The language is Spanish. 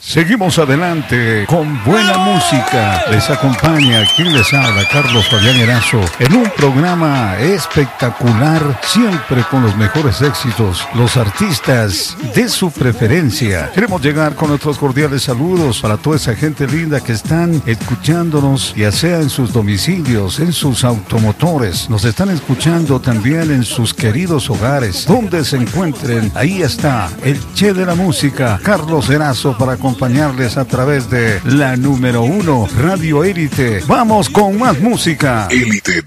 Seguimos adelante con buena música. Les acompaña quien les habla, Carlos Fabián Erazo, en un programa espectacular, siempre con los mejores éxitos, los artistas de su preferencia. Queremos llegar con nuestros cordiales saludos para toda esa gente linda que están escuchándonos, ya sea en sus domicilios, en sus automotores. Nos están escuchando también en sus queridos hogares, donde se encuentren. Ahí está el Che de la música, Carlos Erazo, para acompañarles a través de la número 1, Radio Élite. Vamos con más música. Élite